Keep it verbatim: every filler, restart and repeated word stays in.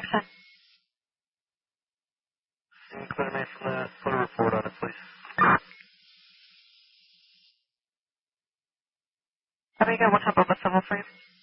percent. Can you clear me from the put a report on it, please? Let me get one top of a civil for you.